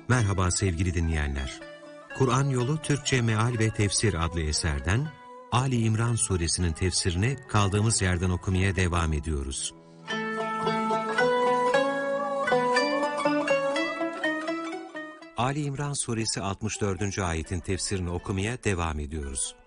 Merhaba sevgili dinleyenler. Kur'an Yolu Türkçe Meal ve Tefsir adlı eserden Ali İmran suresinin tefsirini kaldığımız yerden okumaya devam ediyoruz. Ali İmran suresi 64. ayetin tefsirini okumaya devam ediyoruz.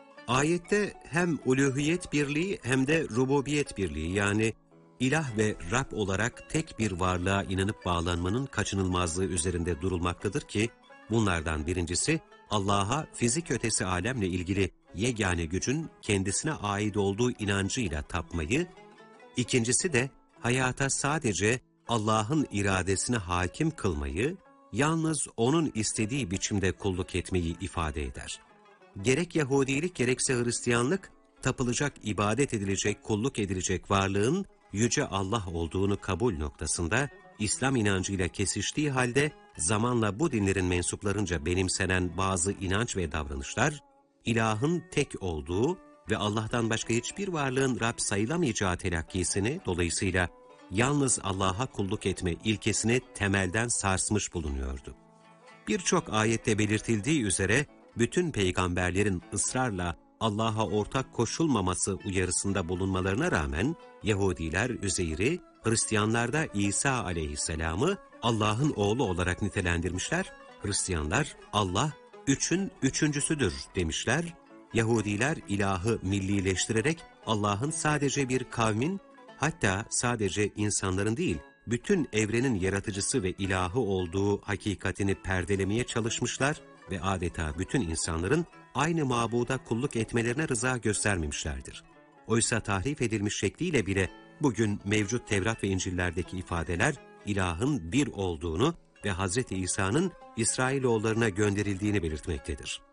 Ayette hem uluhiyet birliği hem de rububiyet birliği, yani İlah ve Rab olarak tek bir varlığa inanıp bağlanmanın kaçınılmazlığı üzerinde durulmaktadır ki, bunlardan birincisi Allah'a fizik ötesi alemle ilgili yegane gücün kendisine ait olduğu inancıyla tapmayı, ikincisi de hayata sadece Allah'ın iradesine hakim kılmayı, yalnız O'nun istediği biçimde kulluk etmeyi ifade eder. Gerek Yahudilik gerekse Hristiyanlık, tapılacak, ibadet edilecek, kulluk edilecek varlığın Yüce Allah olduğunu kabul noktasında İslam inancıyla kesiştiği halde zamanla bu dinlerin mensuplarınca benimsenen bazı inanç ve davranışlar, ilahın tek olduğu ve Allah'tan başka hiçbir varlığın Rab sayılamayacağı telakkisini, dolayısıyla yalnız Allah'a kulluk etme ilkesini temelden sarsmış bulunuyordu. Birçok ayette belirtildiği üzere bütün peygamberlerin ısrarla Allah'a ortak koşulmaması uyarısında bulunmalarına rağmen Yahudiler Üzeyr'i, Hristiyanlar da İsa aleyhisselamı Allah'ın oğlu olarak nitelendirmişler, Hristiyanlar Allah üçün üçüncüsüdür demişler, Yahudiler ilahı millileştirerek Allah'ın sadece bir kavmin, hatta sadece insanların değil, bütün evrenin yaratıcısı ve ilahı olduğu hakikatini perdelemeye çalışmışlar ve adeta bütün insanların aynı mabuda kulluk etmelerine rıza göstermemişlerdir. Oysa tahrif edilmiş şekliyle bile bugün mevcut Tevrat ve İncil'lerdeki ifadeler ilahın bir olduğunu ve Hz. İsa'nın İsrailoğullarına gönderildiğini belirtmektedir.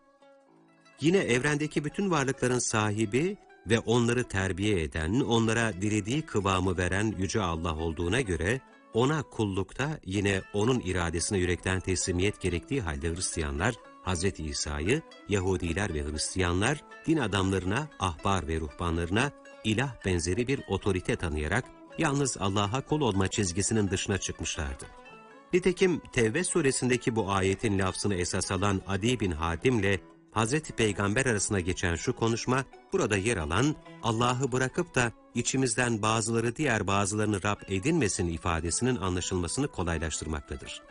Yine evrendeki bütün varlıkların sahibi ve onları terbiye eden, onlara dilediği kıvamı veren Yüce Allah olduğuna göre, O'na kullukta yine O'nun iradesine yürekten teslimiyet gerektiği halde Hristiyanlar, Hz. İsa'yı, Yahudiler ve Hristiyanlar, din adamlarına, ahbar ve ruhbanlarına ilah benzeri bir otorite tanıyarak, yalnız Allah'a kul olma çizgisinin dışına çıkmışlardı. Nitekim Tevbe suresindeki bu ayetin lafzını esas alan Adi bin Hatim'le Hz. Peygamber arasında geçen şu konuşma, burada yer alan Allah'ı bırakıp da içimizden bazıları diğer bazılarını Rab edinmesin ifadesinin anlaşılmasını kolaylaştırmaktadır.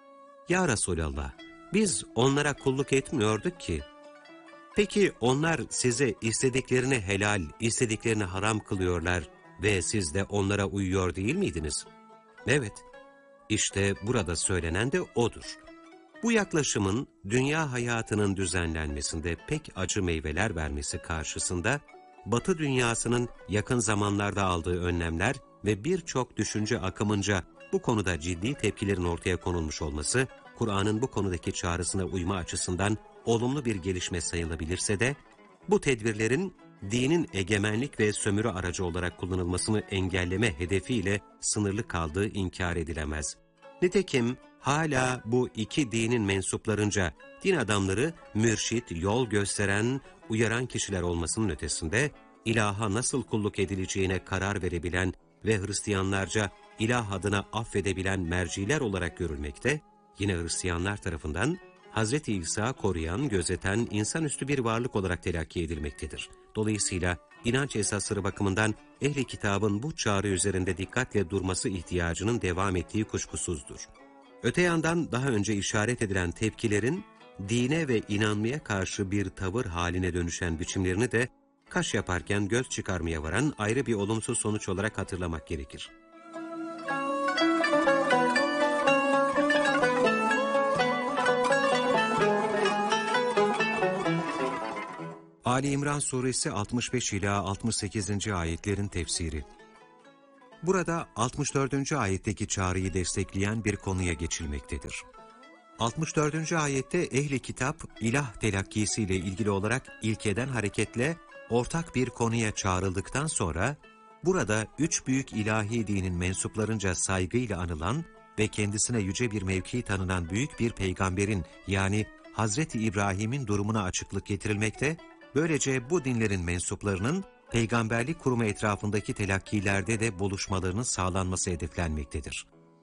Ya Resulallah, biz onlara kulluk etmiyorduk ki. Peki onlar size istediklerini helal, istediklerini haram kılıyorlar ve siz de onlara uyuyor değil miydiniz? Evet, işte burada söylenen de odur. Bu yaklaşımın dünya hayatının düzenlenmesinde pek acı meyveler vermesi karşısında, Batı dünyasının yakın zamanlarda aldığı önlemler ve birçok düşünce akımınca bu konuda ciddi tepkilerin ortaya konulmuş olması, Kur'an'ın bu konudaki çağrısına uyma açısından olumlu bir gelişme sayılabilirse de, bu tedbirlerin dinin egemenlik ve sömürü aracı olarak kullanılmasını engelleme hedefiyle sınırlı kaldığı inkar edilemez. Nitekim hala bu iki dinin mensuplarınca din adamları mürşit, yol gösteren, uyaran kişiler olmasının ötesinde ilaha nasıl kulluk edileceğine karar verebilen ve Hristiyanlarca ilah adına affedebilen merciler olarak görülmekte, yine Hristiyanlar tarafından Hz. İsa koruyan, gözeten, insanüstü bir varlık olarak telakki edilmektedir. Dolayısıyla inanç esasları bakımından ehli kitabın bu çağrı üzerinde dikkatle durması ihtiyacının devam ettiği kuşkusuzdur. Öte yandan daha önce işaret edilen tepkilerin dine ve inanmaya karşı bir tavır haline dönüşen biçimlerini de kaş yaparken göz çıkarmaya varan ayrı bir olumsuz sonuç olarak hatırlamak gerekir. Ali İmran suresi 65 ila 68. ayetlerin tefsiri. Burada 64. ayetteki çağrıyı destekleyen bir konuya geçilmektedir. 64. ayette ehli kitap ilah telakkisiyle ilgili olarak ilkeden hareketle ortak bir konuya çağrıldıktan sonra burada üç büyük ilahi dinin mensuplarınca saygıyla anılan ve kendisine yüce bir mevki tanınan büyük bir peygamberin, yani Hazreti İbrahim'in durumuna açıklık getirilmekte, böylece bu dinlerin mensuplarının peygamberlik kurumu etrafındaki telakkilerde de buluşmalarının sağlanması hedeflenmektedir.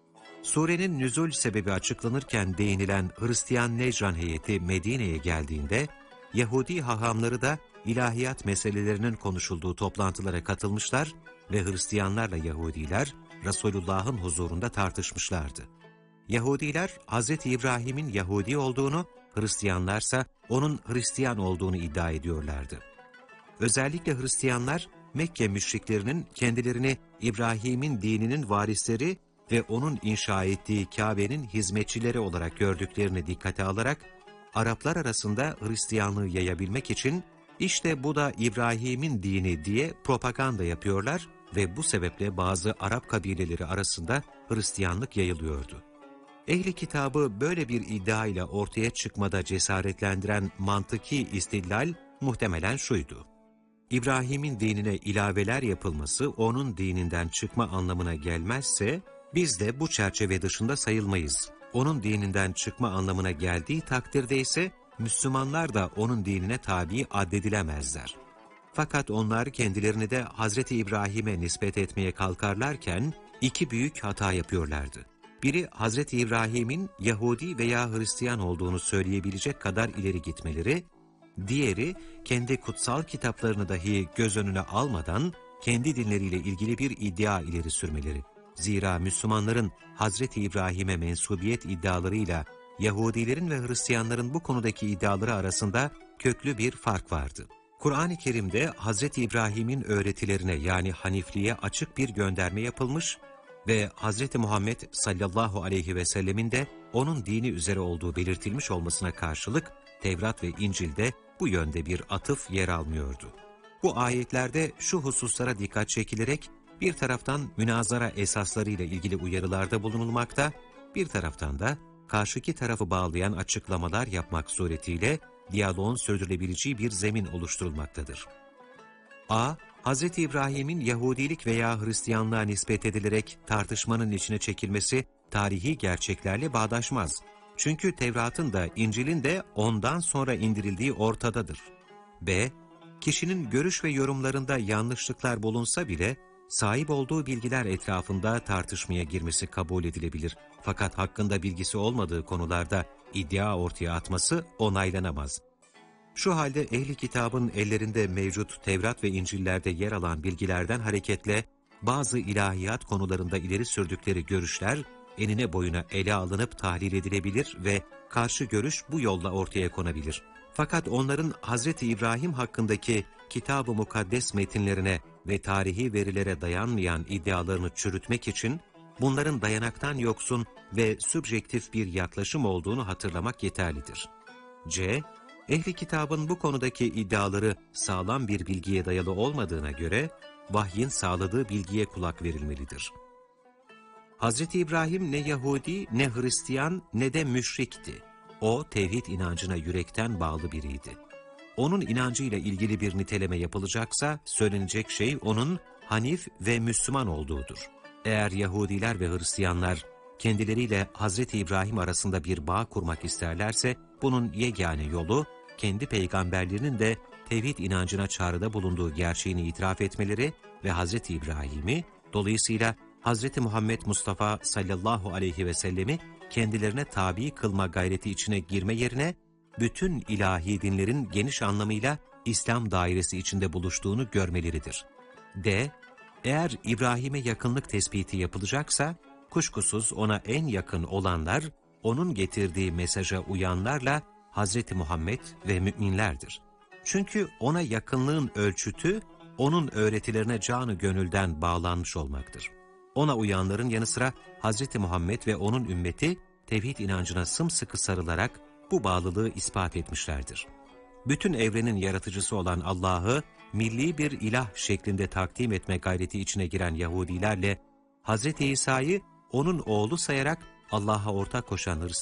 Surenin nüzul sebebi açıklanırken değinilen Hristiyan Necran heyeti Medine'ye geldiğinde, Yahudi hahamları da ilahiyat meselelerinin konuşulduğu toplantılara katılmışlar ve Hristiyanlarla Yahudiler Resulullah'ın huzurunda tartışmışlardı. Yahudiler Hz. İbrahim'in Yahudi olduğunu, Hristiyanlarsa onun Hristiyan olduğunu iddia ediyorlardı. Özellikle Hristiyanlar Mekke müşriklerinin kendilerini İbrahim'in dininin varisleri ve onun inşa ettiği Kabe'nin hizmetçileri olarak gördüklerini dikkate alarak, Araplar arasında Hristiyanlığı yayabilmek için işte bu da İbrahim'in dini diye propaganda yapıyorlar ve bu sebeple bazı Arap kabileleri arasında Hristiyanlık yayılıyordu. Ehli kitabı böyle bir iddia ile ortaya çıkmada cesaretlendiren mantıki istidlal muhtemelen şuydu: İbrahim'in dinine ilaveler yapılması onun dininden çıkma anlamına gelmezse, biz de bu çerçeve dışında sayılmayız. Onun dininden çıkma anlamına geldiği takdirde ise Müslümanlar da onun dinine tabi addedilemezler. Fakat onlar kendilerini de Hazreti İbrahim'e nispet etmeye kalkarlarken iki büyük hata yapıyorlardı. Biri, Hazreti İbrahim'in Yahudi veya Hristiyan olduğunu söyleyebilecek kadar ileri gitmeleri, diğeri kendi kutsal kitaplarını dahi göz önüne almadan kendi dinleriyle ilgili bir iddia ileri sürmeleri. Zira Müslümanların Hazreti İbrahim'e mensubiyet iddialarıyla Yahudilerin ve Hristiyanların bu konudaki iddiaları arasında köklü bir fark vardı. Kur'an-ı Kerim'de Hazreti İbrahim'in öğretilerine yani Hanifliğe açık bir gönderme yapılmış ve Hazreti Muhammed sallallahu aleyhi ve sellemin de onun dini üzere olduğu belirtilmiş olmasına karşılık Tevrat ve İncil'de bu yönde bir atıf yer almıyordu. Bu ayetlerde şu hususlara dikkat çekilerek bir taraftan münazara esaslarıyla ilgili uyarılarda bulunulmakta, bir taraftan da karşıki tarafı bağlayan açıklamalar yapmak suretiyle diyaloğun sürdürülebileceği bir zemin oluşturulmaktadır. A. Hz. İbrahim'in Yahudilik veya Hristiyanlığa nispet edilerek tartışmanın içine çekilmesi tarihi gerçeklerle bağdaşmaz. Çünkü Tevrat'ın da İncil'in de ondan sonra indirildiği ortadadır. B. Kişinin görüş ve yorumlarında yanlışlıklar bulunsa bile sahip olduğu bilgiler etrafında tartışmaya girmesi kabul edilebilir. Fakat hakkında bilgisi olmadığı konularda iddia ortaya atması onaylanamaz. Şu halde ehli kitabın ellerinde mevcut Tevrat ve İncil'lerde yer alan bilgilerden hareketle bazı ilahiyat konularında ileri sürdükleri görüşler enine boyuna ele alınıp tahlil edilebilir ve karşı görüş bu yolla ortaya konabilir. Fakat onların Hz. İbrahim hakkındaki Kitab-ı Mukaddes metinlerine ve tarihi verilere dayanmayan iddialarını çürütmek için bunların dayanaktan yoksun ve sübjektif bir yaklaşım olduğunu hatırlamak yeterlidir. C. Ehli kitabın bu konudaki iddiaları sağlam bir bilgiye dayalı olmadığına göre vahyin sağladığı bilgiye kulak verilmelidir. Hz. İbrahim ne Yahudi, ne Hristiyan, ne de müşrikti. O, tevhid inancına yürekten bağlı biriydi. Onun inancıyla ilgili bir niteleme yapılacaksa, söylenecek şey onun Hanif ve Müslüman olduğudur. Eğer Yahudiler ve Hristiyanlar kendileriyle Hz. İbrahim arasında bir bağ kurmak isterlerse, bunun yegane yolu, kendi peygamberlerinin de tevhid inancına çağrıda bulunduğu gerçeğini itiraf etmeleri ve Hz. İbrahim'i, dolayısıyla Hz. Muhammed Mustafa sallallahu aleyhi ve sellemi kendilerine tabi kılma gayreti içine girme yerine, bütün ilahi dinlerin geniş anlamıyla İslam dairesi içinde buluştuğunu görmeleridir. D. Eğer İbrahim'e yakınlık tespiti yapılacaksa, kuşkusuz ona en yakın olanlar, onun getirdiği mesaja uyanlarla Hz. Muhammed ve müminlerdir. Çünkü ona yakınlığın ölçütü, onun öğretilerine canı gönülden bağlanmış olmaktır. Ona uyanların yanı sıra Hz. Muhammed ve onun ümmeti, tevhid inancına sımsıkı sarılarak bu bağlılığı ispat etmişlerdir. Bütün evrenin yaratıcısı olan Allah'ı milli bir ilah şeklinde takdim etme gayreti içine giren Yahudilerle Hz. İsa'yı onun oğlu sayarak Allah'a ortak koşan